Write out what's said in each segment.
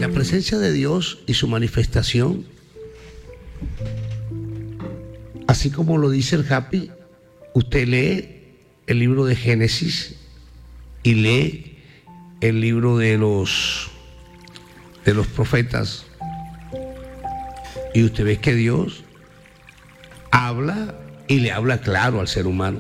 la presencia de Dios y su manifestación, así como lo dice el Happy, usted lee el libro de Génesis y lee el libro de los profetas, y usted ve que Dios habla y le habla claro al ser humano,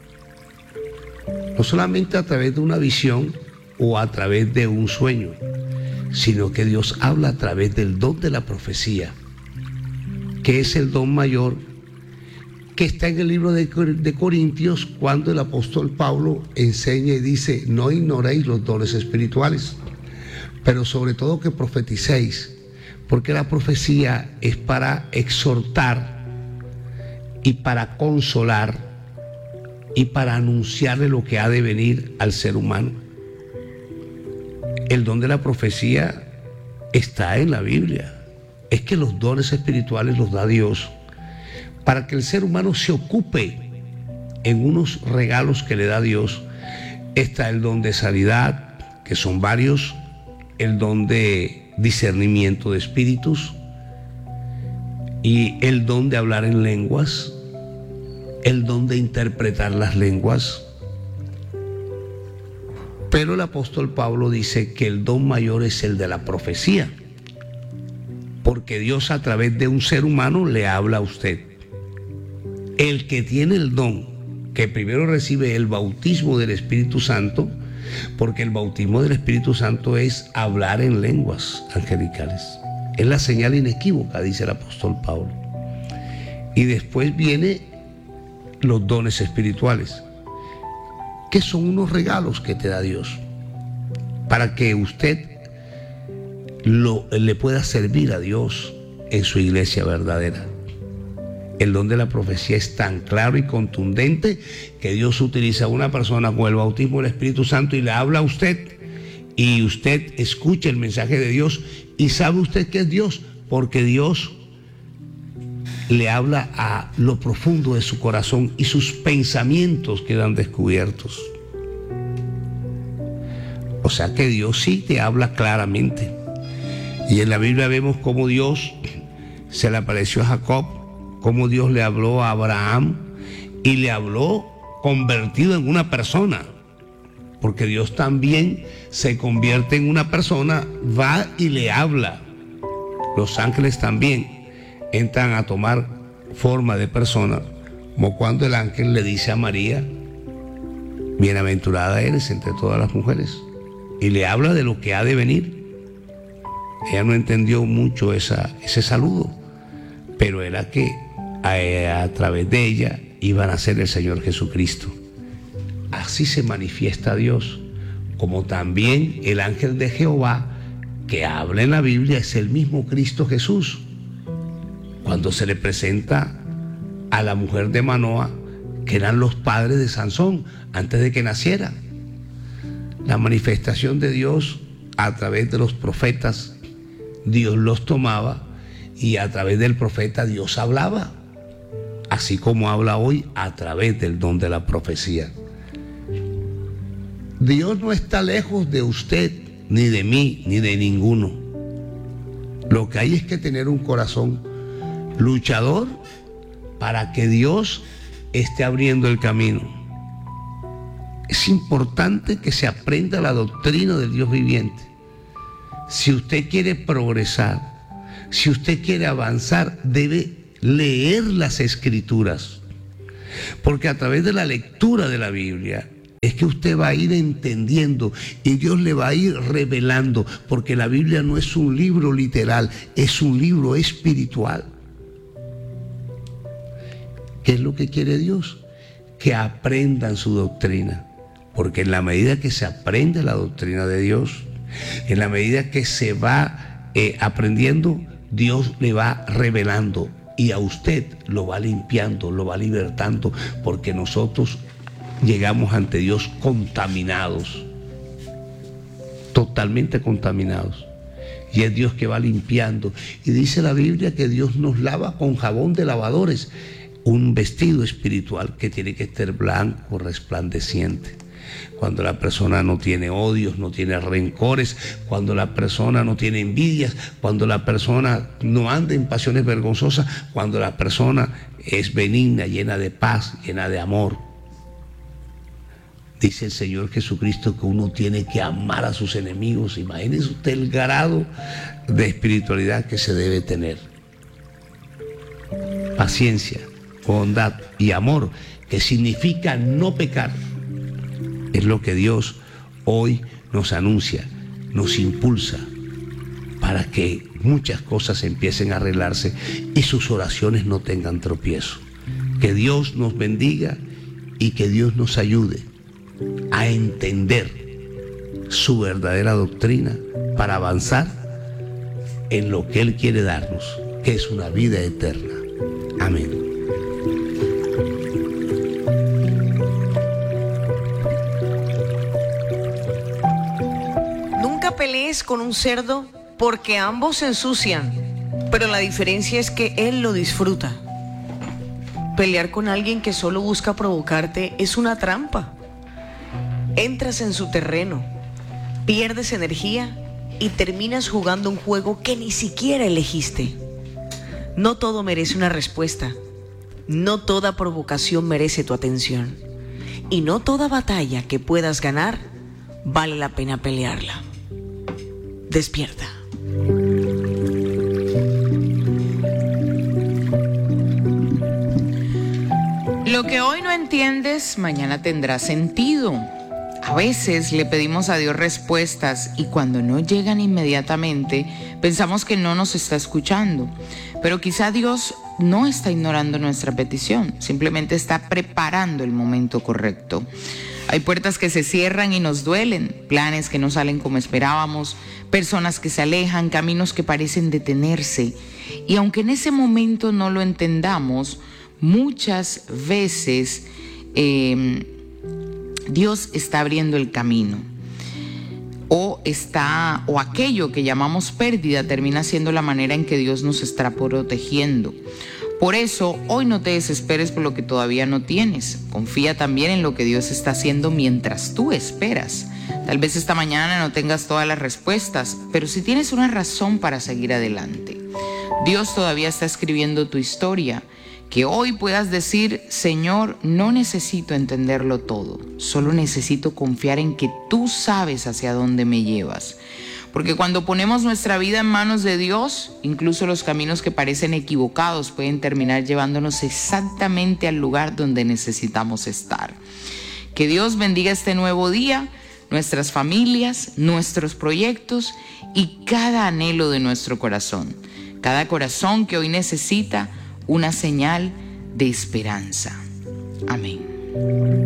no solamente a través de una visión o a través de un sueño, sino que Dios habla a través del don de la profecía, que es el don mayor, que está en el libro de Corintios, cuando el apóstol Pablo enseña y dice: no ignoréis los dones espirituales, pero sobre todo que profeticéis, porque la profecía es para exhortar y para consolar y para anunciarle lo que ha de venir al ser humano. El don de la profecía está en la Biblia. Es que los dones espirituales los da Dios para que el ser humano se ocupe en unos regalos que le da Dios. Está el don de sanidad, que son varios, el don de discernimiento de espíritus y el don de hablar en lenguas, el don de interpretar las lenguas. Pero el apóstol Pablo dice que el don mayor es el de la profecía, porque Dios a través de un ser humano le habla a usted. El que tiene el don, que primero recibe el bautismo del Espíritu Santo, porque el bautismo del Espíritu Santo es hablar en lenguas angelicales. Es la señal inequívoca, dice el apóstol Pablo. Y después viene los dones espirituales, que son unos regalos que te da Dios para que usted le pueda servir a Dios en su iglesia verdadera. El don de la profecía es tan claro y contundente que Dios utiliza a una persona con el bautismo del Espíritu Santo y le habla a usted, y usted escucha el mensaje de Dios y sabe usted que es Dios, porque Dios le habla a lo profundo de su corazón y sus pensamientos quedan descubiertos. O sea que Dios sí te habla claramente. Y en la Biblia vemos cómo Dios se le apareció a Jacob, cómo Dios le habló a Abraham y le habló convertido en una persona, porque Dios también se convierte en una persona, va y le habla. Los ángeles también entran a tomar forma de persona, como cuando el ángel le dice a María: bienaventurada eres entre todas las mujeres, y le habla de lo que ha de venir. Ella no entendió mucho ese saludo, pero era que a través de ella iba a nacer el Señor Jesucristo. Así se manifiesta Dios, como también el ángel de Jehová que habla en la Biblia es el mismo Cristo Jesús. Cuando se le presenta a la mujer de Manoa, que eran los padres de Sansón antes de que naciera. La manifestación de Dios a través de los profetas, Dios los tomaba y a través del profeta Dios hablaba, así como habla hoy a través del don de la profecía. Dios no está lejos de usted, ni de mí, ni de ninguno. Lo que hay es que tener un corazón luchador para que Dios esté abriendo el camino. Es importante que se aprenda la doctrina del Dios viviente. Si usted quiere progresar, si usted quiere avanzar, debe leer las Escrituras, porque a través de la lectura de la Biblia es que usted va a ir entendiendo y Dios le va a ir revelando, porque la Biblia no es un libro literal, es un libro espiritual. ¿Qué es lo que quiere Dios? Que aprendan su doctrina, porque en la medida que se aprende la doctrina de Dios, en la medida que se va aprendiendo, Dios le va revelando y a usted lo va limpiando, lo va libertando, porque nosotros llegamos ante Dios contaminados, totalmente contaminados, y es Dios que va limpiando. Y dice la Biblia que Dios nos lava con jabón de lavadores, un vestido espiritual que tiene que estar blanco, resplandeciente. cuando la persona no tiene odios, no tiene rencores, cuando la persona no tiene envidias, cuando la persona no anda en pasiones vergonzosas, cuando la persona es benigna, llena de paz, llena de amor. Dice el Señor Jesucristo que uno tiene que amar a sus enemigos. Imagínese usted el grado de espiritualidad que se debe tener. Paciencia, bondad y amor, que significa no pecar, es lo que Dios hoy nos anuncia, nos impulsa para que muchas cosas empiecen a arreglarse y sus oraciones no tengan tropiezo. Que Dios nos bendiga y que Dios nos ayude a entender su verdadera doctrina para avanzar en lo que Él quiere darnos, que es una vida eterna. Amén. Nunca pelees con un cerdo porque ambos se ensucian, pero la diferencia es que él lo disfruta. Pelear con alguien que solo busca provocarte es una trampa. Entras en su terreno, pierdes energía y terminas jugando un juego que ni siquiera elegiste. No todo merece una respuesta. No toda provocación merece tu atención. Y no toda batalla que puedas ganar vale la pena pelearla. Despierta. Lo que hoy no entiendes, mañana tendrá sentido. A veces le pedimos a Dios respuestas y cuando no llegan inmediatamente, pensamos que no nos está escuchando. Pero quizá Dios no está ignorando nuestra petición, simplemente está preparando el momento correcto. Hay puertas que se cierran y nos duelen, planes que no salen como esperábamos, personas que se alejan, caminos que parecen detenerse. Y aunque en ese momento no lo entendamos, muchas veces Dios está abriendo el camino. O aquello que llamamos pérdida termina siendo la manera en que Dios nos está protegiendo. Por eso, hoy no te desesperes por lo que todavía no tienes. Confía también en lo que Dios está haciendo mientras tú esperas. Tal vez esta mañana no tengas todas las respuestas, pero si tienes una razón para seguir adelante. Dios todavía está escribiendo tu historia. Que hoy puedas decir, Señor, no necesito entenderlo todo, solo necesito confiar en que tú sabes hacia dónde me llevas. Porque cuando ponemos nuestra vida en manos de Dios, incluso los caminos que parecen equivocados pueden terminar llevándonos exactamente al lugar donde necesitamos estar. Que Dios bendiga este nuevo día, nuestras familias, nuestros proyectos y cada anhelo de nuestro corazón. Cada corazón que hoy necesita una señal de esperanza. Amén.